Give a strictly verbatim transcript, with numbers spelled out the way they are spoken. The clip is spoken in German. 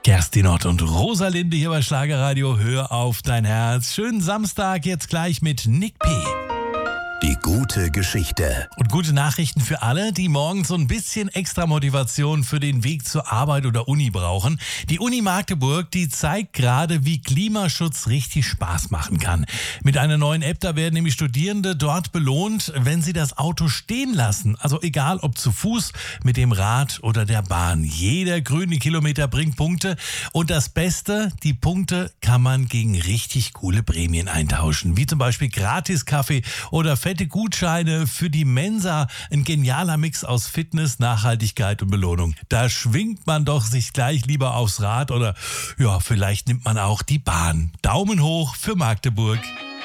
Kerstin Ott und Rosalinde hier bei Schlagerradio. Hör auf dein Herz. Schönen Samstag, jetzt gleich mit Nick P. Die gute Geschichte. Und gute Nachrichten für alle, die morgens so ein bisschen extra Motivation für den Weg zur Arbeit oder Uni brauchen. Die Uni Magdeburg, die zeigt gerade, wie Klimaschutz richtig Spaß machen kann. Mit einer neuen App, da werden nämlich Studierende dort belohnt, wenn sie das Auto stehen lassen. Also egal, ob zu Fuß, mit dem Rad oder der Bahn. Jeder grüne Kilometer bringt Punkte. Und das Beste, die Punkte kann man gegen richtig coole Prämien eintauschen. Wie zum Beispiel Gratis-Kaffee oder fette Gutscheine für die Mensa. Ein genialer Mix aus Fitness, Nachhaltigkeit und Belohnung. Da schwingt man doch sich gleich lieber aufs Rad oder ja, vielleicht nimmt man auch die Bahn. Daumen hoch für Magdeburg.